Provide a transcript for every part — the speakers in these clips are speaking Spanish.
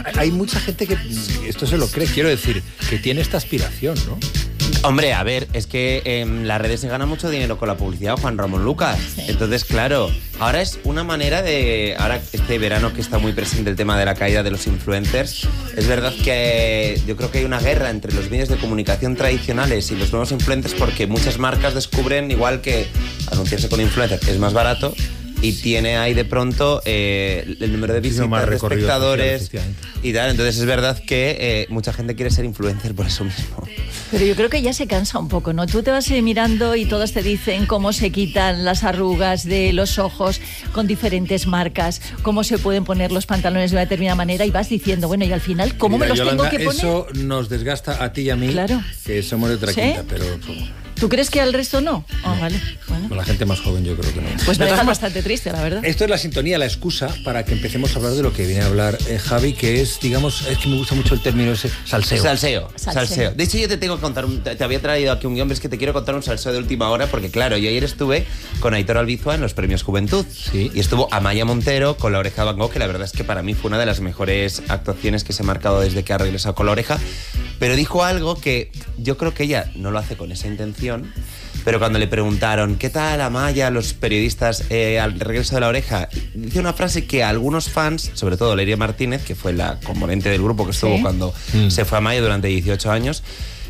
hay mucha gente que esto se lo cree, quiero decir, que tiene esta aspiración, ¿no? Hombre, a ver, es que en las redes se gana mucho dinero con la publicidad, Juan Ramón Lucas. Sí. Entonces, claro, ahora es una manera de... Ahora, este verano que está muy presente el tema de la caída de los influencers, es verdad que yo creo que hay una guerra entre los medios de comunicación tradicionales y los nuevos influencers, porque muchas marcas descubren, igual que anunciarse con influencers es más barato, y tiene ahí de pronto el número de visitas, de espectadores y tal. Entonces es verdad que mucha gente quiere ser influencer por eso mismo. Pero yo creo que ya se cansa un poco, ¿no? Tú te vas mirando y todas te dicen cómo se quitan las arrugas de los ojos con diferentes marcas, cómo se pueden poner los pantalones de una determinada manera, y vas diciendo, bueno, y al final, ¿cómo me los Yolanda, tengo que poner? Eso nos desgasta a ti y a mí, claro, que somos de otra quinta, pero... ¿Tú crees que al resto no? Oh, no. Vale. Bueno. Con la gente más joven yo creo que no. Pues me deja bastante triste, la verdad. Esto es la sintonía, la excusa para que empecemos a hablar de lo que viene a hablar Javi, que es, digamos, es que me gusta mucho el término ese, salseo. Salseo. De hecho, yo te tengo que contar, te había traído aquí un guión, es que te quiero contar un salseo de última hora, porque claro, yo ayer estuve con Aitor Albizua en los Premios Juventud. Sí. Y estuvo Amaya Montero con La Oreja de Van Gogh, que la verdad es que para mí fue una de las mejores actuaciones que se ha marcado desde que ha regresado con La Oreja. Pero dijo algo que yo creo que ella no lo hace con esa intención. Pero cuando le preguntaron ¿qué tal Amaya, los periodistas al regreso de La Oreja? Dice una frase que a algunos fans, sobre todo Leiria Martínez, que fue la componente del grupo que estuvo cuando se fue Amaya durante 18 años,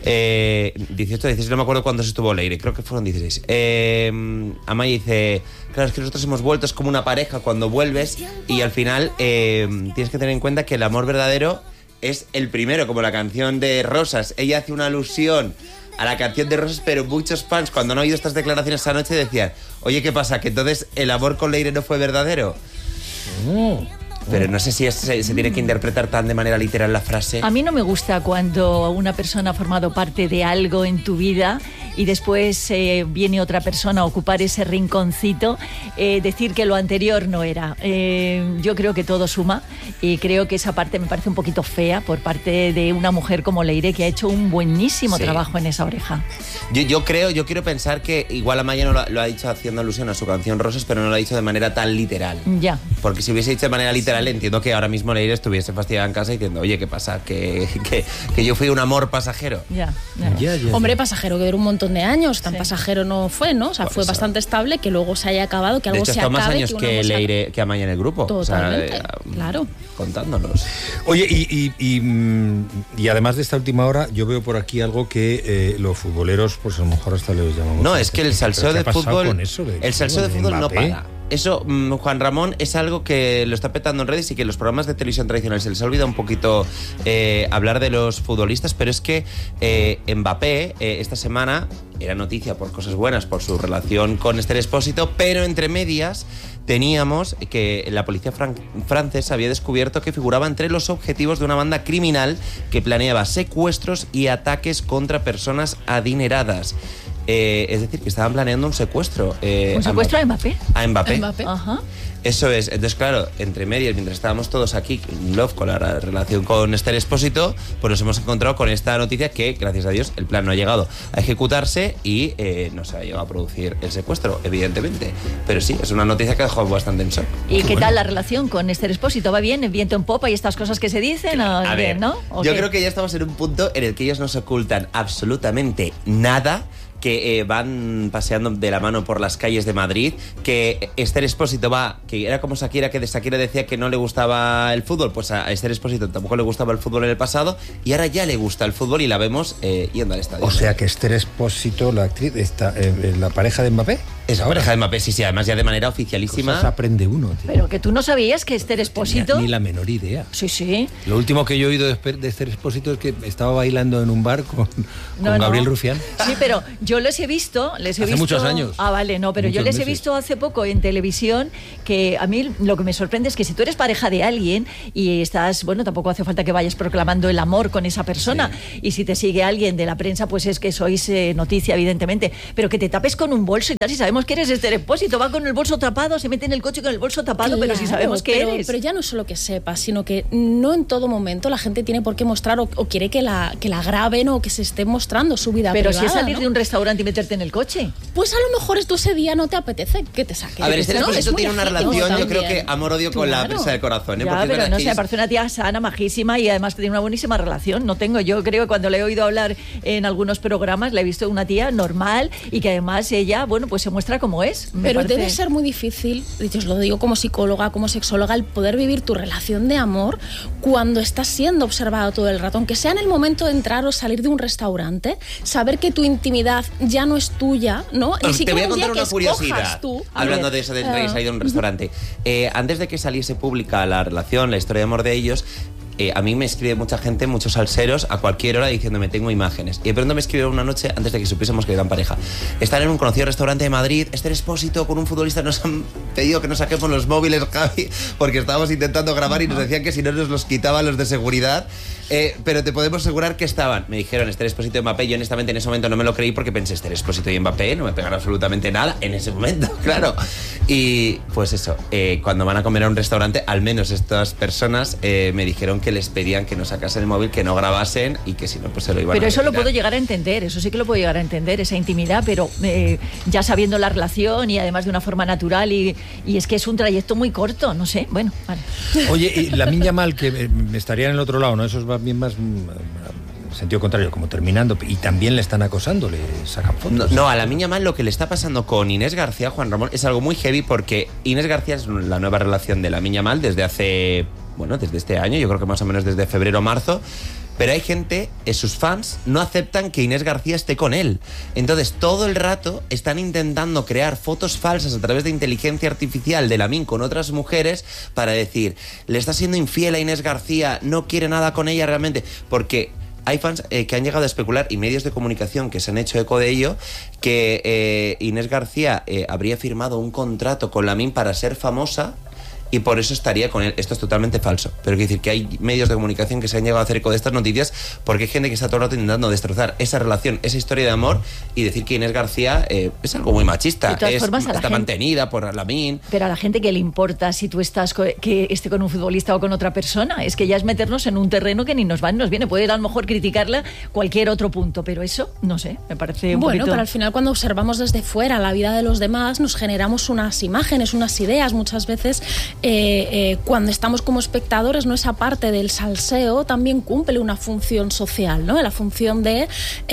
16, no me acuerdo cuándo se estuvo Leire, creo que fueron 16. Amaya dice, claro, es que nosotros hemos vuelto, es como una pareja cuando vuelves, y al final tienes que tener en cuenta que el amor verdadero es el primero, como la canción de Rosas. Ella hace una alusión a la canción de Rosas, pero muchos fans, cuando han oído estas declaraciones esa noche, decían, oye, ¿qué pasa? ¿Que entonces el amor con Leire no fue verdadero? Pero no sé si se tiene que interpretar tan de manera literal la frase. A mí no me gusta cuando una persona ha formado parte de algo en tu vida y después viene otra persona a ocupar ese rinconcito, decir que lo anterior no era. Yo creo que todo suma, y creo que esa parte me parece un poquito fea por parte de una mujer como Leire, que ha hecho un buenísimo trabajo en esa oreja. Yo quiero pensar que igual Amaya no lo ha dicho haciendo alusión a su canción Rosas, pero no lo ha dicho de manera tan literal. Ya. Porque si hubiese dicho de manera literal, entiendo que ahora mismo Leire estuviese fastidiada en casa diciendo, oye, ¿qué pasa? Que yo fui un amor pasajero. Ya. Hombre, pasajero que duró un montón de años, tan pasajero no fue, ¿no? O sea, fue bastante estable, que luego se haya acabado, que algo se acabe. De hecho, más años que Leire, que Amaya en el grupo. Totalmente, o sea, claro. Contándonos. Oye, y además de esta última hora, yo veo por aquí algo que los futboleros, pues a lo mejor hasta les llamamos. No, es que el salseo de fútbol, el salseo de fútbol no para. Eso, Juan Ramón, es algo que lo está petando en redes y que los programas de televisión tradicionales se les ha olvidado un poquito hablar de los futbolistas, pero es que Mbappé esta semana era noticia por cosas buenas, por su relación con Esther Expósito, pero entre medias teníamos que la policía francesa había descubierto que figuraba entre los objetivos de una banda criminal que planeaba secuestros y ataques contra personas adineradas. Es decir, que estaban planeando un secuestro. ¿Un secuestro a Mbappé? A Mbappé. Ajá. Eso es. Entonces, claro, entre medias, mientras estábamos todos aquí en love con la relación con Esther Expósito, pues nos hemos encontrado con esta noticia que, gracias a Dios, el plan no ha llegado a ejecutarse y no se ha llegado a producir el secuestro, evidentemente. Pero sí, es una noticia que ha dejado bastante en shock. ¿Y qué tal la relación con Esther Expósito? ¿Va bien? ¿Viento en popa y estas cosas que se dicen? A ver, bien, ¿no? Yo creo que ya estamos en un punto en el que ellos no se ocultan absolutamente nada, que van paseando de la mano por las calles de Madrid, que Esther Expósito que era como Shakira, que de Shakira decía que no le gustaba el fútbol, pues a Esther Expósito tampoco le gustaba el fútbol en el pasado, y ahora ya le gusta el fútbol y la vemos yendo al estadio. O sea que Esther Expósito, la actriz, está la pareja de Mbappé. Es la pareja de Mbappé, sí, además ya de manera oficialísima. Cosas aprende uno, tío. Pero que tú no sabías que Esther Expósito... Ni la menor idea. Sí. Lo último que yo he oído de Esther Expósito es que estaba bailando en un bar con Gabriel Rufián. Sí, pero yo les he visto... Hace muchos años. Ah, vale, no, pero yo les he visto hace poco en televisión, que a mí lo que me sorprende es que si tú eres pareja de alguien y estás, bueno, tampoco hace falta que vayas proclamando el amor con esa persona, y si te sigue alguien de la prensa, pues es que sois noticia, evidentemente, pero que te tapes con un bolso y tal, si sabemos sabemos que eres Esther Expósito, va con el bolso tapado, se mete en el coche con el bolso tapado, claro, pero si sabemos que eres. Pero ya no es solo que sepas, sino que no en todo momento la gente tiene por qué mostrar o quiere que la graben o que se esté mostrando su vida pero privada. Pero si es salir, ¿no?, de un restaurante y meterte en el coche. Pues a lo mejor tú ese día no te apetece que te saquen. A ver, Esther Expósito tiene una relación, yo creo que amor-odio con la presa de corazón. Ya, pero no sé, me parece una tía sana, majísima y además tiene una buenísima relación. No tengo, yo creo que cuando le he oído hablar en algunos programas, la he visto una tía normal y que además ella, bueno, pues se muestra como es. Pero debe ser muy difícil, os lo digo como psicóloga, como sexóloga, el poder vivir tu relación de amor cuando estás siendo observado todo el rato, aunque sea en el momento de entrar o salir de un restaurante, saber que tu intimidad ya no es tuya, ¿no? Te voy a contar una curiosidad, hablando de eso de entrar y salir de un restaurante. Antes de que saliese pública la relación, la historia de amor de ellos, a mí me escribe mucha gente, muchos salseros, a cualquier hora diciéndome tengo imágenes. Y de pronto me escribieron una noche, antes de que supiésemos que eran pareja. Están en un conocido restaurante de Madrid, Esther Expósito con un futbolista, nos han pedido que nos saquemos los móviles, Javi, porque estábamos intentando grabar y nos decían que si no nos los quitaban los de seguridad. Pero te podemos asegurar que estaban. Me dijeron Esther Expósito y Mbappé. Yo honestamente en ese momento no me lo creí porque pensé Esther Expósito y Mbappé no me pegan absolutamente nada en ese momento, claro. Y pues eso, cuando van a comer a un restaurante, al menos estas personas me dijeron que les pedían que no sacasen el móvil, que no grabasen y que si no pues se lo iban pero a eso retirar. lo puedo llegar a entender, eso sí que lo puedo llegar a entender, esa intimidad, pero ya sabiendo la relación y además de una forma natural y es que es un trayecto muy corto, no sé, bueno, vale. Oye, y Lamine Yamal, que estaría en el otro lado, ¿no? Eso es bien más sentido contrario, como terminando, y también le están acosando, le sacan fotos. No, a Lamine Yamal lo que le está pasando con Inés García, Juan Ramón, es algo muy heavy porque Inés García es la nueva relación de Lamine Yamal desde este año, yo creo que más o menos desde febrero o marzo. Pero hay gente, sus fans, no aceptan que Inés García esté con él. Entonces, todo el rato están intentando crear fotos falsas a través de inteligencia artificial de Lamine con otras mujeres para decir, le está siendo infiel a Inés García, no quiere nada con ella realmente. Porque hay fans que han llegado a especular y medios de comunicación que se han hecho eco de ello, que Inés García habría firmado un contrato con Lamine para ser famosa y por eso estaría con él. Esto es totalmente falso, pero quiero decir que hay medios de comunicación que se han llegado a hacer eco de estas noticias porque hay gente que está todo el rato intentando destrozar esa relación, esa historia de amor y decir que Inés García es algo muy machista, está mantenida por Lamine. Pero a la gente que le importa si tú estás que esté con un futbolista o con otra persona, es que ya es meternos en un terreno que ni nos va ni nos viene. Puede a lo mejor criticarla cualquier otro punto, pero eso, no sé, me parece un poquito... pero al final cuando observamos desde fuera la vida de los demás nos generamos unas imágenes, unas ideas muchas veces. Cuando estamos como espectadores, ¿no? Esa parte del salseo también cumple una función social, ¿no? La función de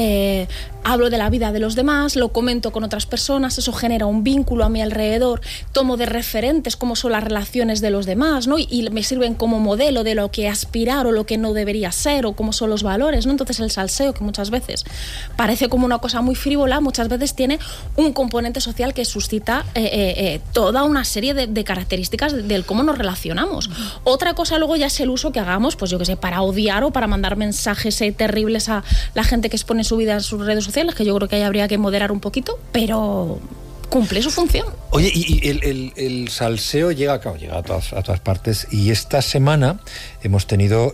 hablo de la vida de los demás, lo comento con otras personas, eso genera un vínculo a mi alrededor, tomo de referentes cómo son las relaciones de los demás, ¿no? Y me sirven como modelo de lo que aspirar o lo que no debería ser o cómo son los valores, ¿no? Entonces el salseo, que muchas veces parece como una cosa muy frívola, muchas veces tiene un componente social que suscita toda una serie de características del cómo nos relacionamos. Otra cosa luego ya es el uso que hagamos, pues yo que sé, para odiar o para mandar mensajes terribles a la gente que expone su vida en sus redes sociales, que yo creo que ahí habría que moderar un poquito, pero cumple su función. Oye, y el salseo llega a todas partes, y esta semana hemos tenido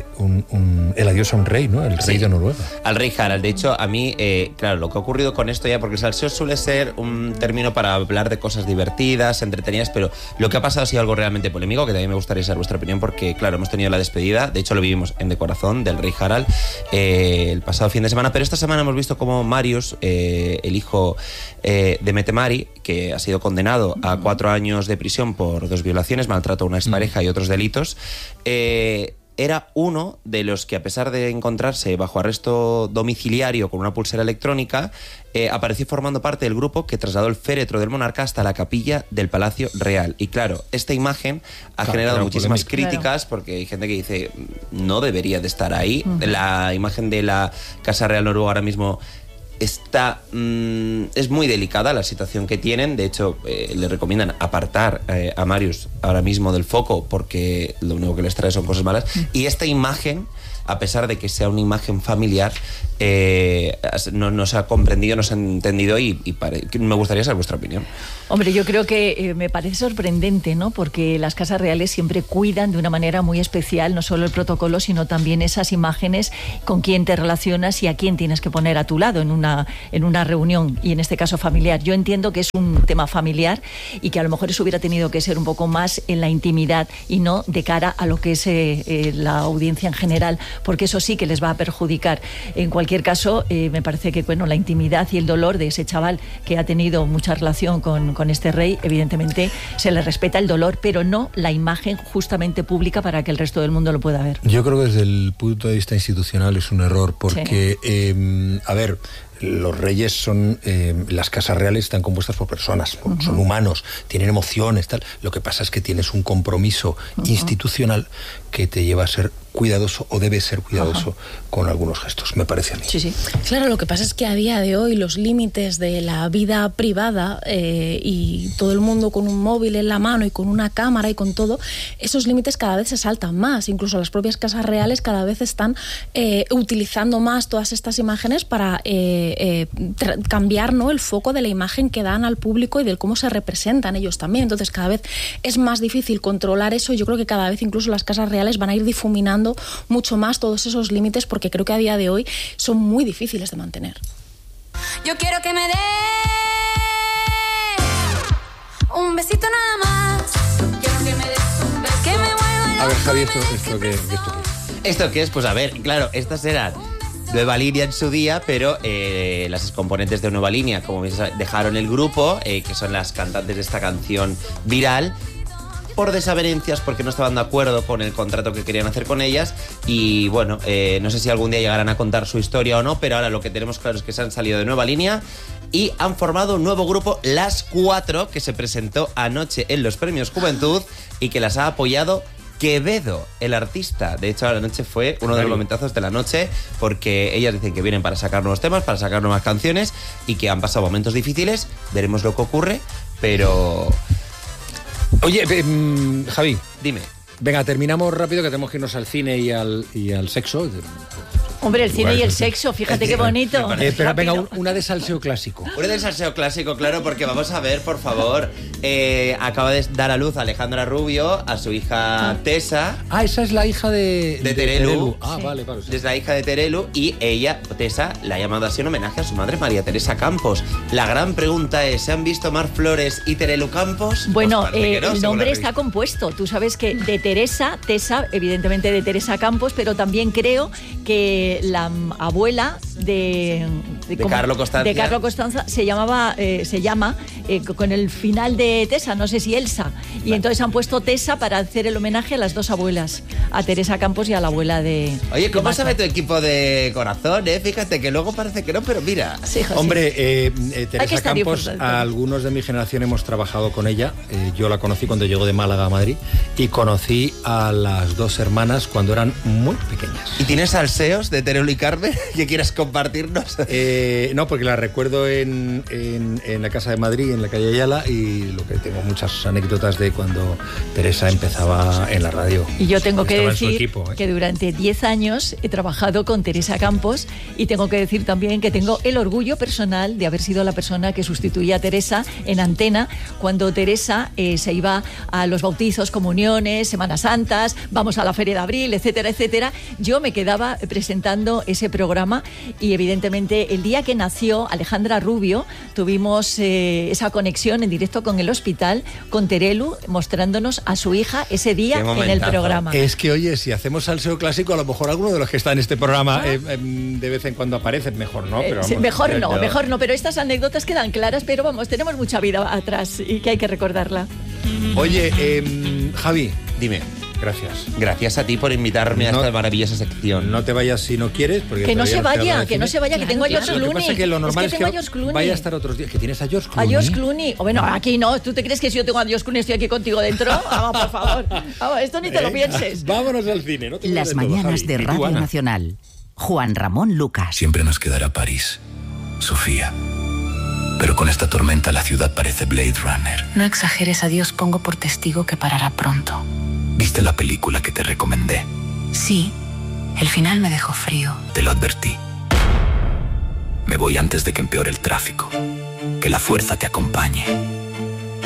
el adiós a un rey, ¿no? El rey de Noruega. Al rey Harald. De hecho, a mí, claro, lo que ha ocurrido con esto ya, porque el salseo suele ser un término para hablar de cosas divertidas, entretenidas, pero lo que ha pasado ha sido algo realmente polémico, que también me gustaría saber vuestra opinión, porque, claro, hemos tenido la despedida, de hecho lo vivimos en De Corazón, del rey Harald, el pasado fin de semana, pero esta semana hemos visto cómo Marius, el hijo de Mette-Marit, que ha sido condenado a 4 años de prisión por 2 violaciones, maltrato a una expareja y otros delitos, era uno de los que, a pesar de encontrarse bajo arresto domiciliario con una pulsera electrónica, apareció formando parte del grupo que trasladó el féretro del monarca hasta la capilla del Palacio Real. Y claro, esta imagen ha generado muchísimas críticas, porque hay gente que dice no debería de estar ahí. La imagen de la Casa Real Noruega ahora mismo es muy delicada la situación que tienen. De hecho, le recomiendan apartar a Marius ahora mismo del foco, porque lo único que les trae son cosas malas. Y esta imagen a pesar de que sea una imagen familiar, no se ha comprendido, no se ha entendido y me gustaría saber vuestra opinión. Hombre, yo creo que me parece sorprendente, ¿no? Porque las casas reales siempre cuidan de una manera muy especial no solo el protocolo, sino también esas imágenes, con quién te relacionas y a quién tienes que poner a tu lado en una reunión, y en este caso familiar. Yo entiendo que es un tema familiar y que a lo mejor eso hubiera tenido que ser un poco más en la intimidad y no de cara a lo que es la audiencia en general, porque eso sí que les va a perjudicar. En cualquier caso, me parece que la intimidad y el dolor de ese chaval que ha tenido mucha relación con este rey, evidentemente se le respeta el dolor, pero no la imagen justamente pública para que el resto del mundo lo pueda ver. Yo creo que desde el punto de vista institucional es un error, porque, a ver, los reyes son, las casas reales están compuestas por personas, son humanos, tienen emociones, tal. Lo que pasa es que tienes un compromiso institucional que te lleva a ser cuidadoso, o debe ser cuidadoso con algunos gestos, me parece a mí. Sí. Claro, lo que pasa es que a día de hoy los límites de la vida privada y todo el mundo con un móvil en la mano y con una cámara y con todo, esos límites cada vez se saltan más. Incluso las propias casas reales cada vez están utilizando más todas estas imágenes para cambiar, ¿no?, el foco de la imagen que dan al público y del cómo se representan ellos también. Entonces cada vez es más difícil controlar eso. Yo creo que cada vez incluso las casas reales van a ir difuminando mucho más todos esos límites, porque creo que a día de hoy son muy difíciles de mantener. Yo quiero que me dé un besito nada más. Quiero que me des un beso, que me mueva. A ver, Javi, ¿esto qué es? ¿Esto qué es? Pues a ver, claro, estas eran Nueva Línea en su día, pero las componentes de Nueva Línea, como veis, dejaron el grupo, que son las cantantes de esta canción viral, por desavenencias, porque no estaban de acuerdo con el contrato que querían hacer con ellas. Y bueno, no sé si algún día llegarán a contar su historia o no, pero ahora lo que tenemos claro es que se han salido de Nueva Línea y han formado un nuevo grupo, Las Cuatro, que se presentó anoche en los Premios Juventud y que las ha apoyado Quevedo, el artista. De hecho, la noche fue uno de los momentazos de la noche, porque ellas dicen que vienen para sacar nuevos temas, para sacar nuevas canciones, y que han pasado momentos difíciles. Veremos lo que ocurre, pero... Oye, Javi, dime. Venga, terminamos rápido, que tenemos que irnos al cine y al sexo. Hombre, el cine y el sexo, fíjate qué bonito. Pero venga, una de salseo clásico. Una de salseo clásico, claro, porque vamos a ver, por favor, acaba de dar a luz Alejandra Rubio a su hija Tessa. Ah, esa es la hija de Terelu. Ah, sí. Vale. Sí. Es la hija de Terelu, y ella, Tessa, la ha llamado así en homenaje a su madre, María Teresa Campos. La gran pregunta es, ¿se han visto Mar Flores y Terelu Campos? Bueno, pues el nombre está compuesto. Tú sabes que de Teresa, Tessa, evidentemente de Teresa Campos, pero también creo que la abuela de Carlo Costanza se llama con el final de Tessa, no sé si Elsa, y entonces han puesto Tessa para hacer el homenaje a las dos abuelas, a Teresa Campos y a la abuela de... Oye, ¿cómo sabe tu equipo de corazón? Fíjate que luego parece que no, pero mira. Sí, José. Hombre, Teresa Campos, a algunos de mi generación hemos trabajado con ella. Yo la conocí cuando llegó de Málaga a Madrid, y conocí a las dos hermanas cuando eran muy pequeñas. ¿Y tienes salseos de Terelu y Carmen que quieras compartirnos? No, porque la recuerdo en la Casa de Madrid, en la calle Ayala, y lo que tengo muchas anécdotas de cuando Teresa empezaba en la radio. Y yo tengo que decir que durante 10 años he trabajado con Teresa Campos, y tengo que decir también que tengo el orgullo personal de haber sido la persona que sustituía a Teresa en Antena cuando Teresa se iba a los bautizos, comuniones, Semanas Santas, vamos a la Feria de Abril, etcétera, etcétera. Yo me quedaba presentando ese programa, y evidentemente el día que nació Alejandra Rubio tuvimos esa conexión en directo con el hospital, con Terelu mostrándonos a su hija ese día en el programa. Es que, oye, si hacemos salseo clásico, a lo mejor alguno de los que está en este programa de vez en cuando aparece, mejor no. Pero vamos, mejor no, pero estas anécdotas quedan claras, pero vamos, tenemos mucha vida atrás y que hay que recordarla. Oye, Javi, dime. Gracias. Gracias a ti por invitarme a esta maravillosa sección. No te vayas si no quieres. Porque que no se vaya, que tengo a George Clooney. Lo que pasa es que lo normal es que vaya a estar otros días. Que tienes a George Clooney. A George Clooney. Bueno, aquí no. ¿Tú te crees que si yo tengo a George Clooney estoy aquí contigo dentro? Vamos, por favor. Vamos, esto ni te lo pienses. Vámonos al cine. No te Las mañanas de Radio Nacional. Juan Ramón Lucas. Siempre nos quedará París, Sofía. Pero con esta tormenta la ciudad parece Blade Runner. No exageres, a Dios pongo por testigo que parará pronto. ¿Viste la película que te recomendé? Sí, El final me dejó frío. Te lo advertí. Me voy antes de que empeore el tráfico. Que la fuerza te acompañe.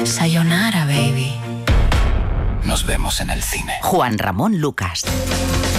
Sayonara, baby. Nos vemos en el cine. Juan Ramón Lucas.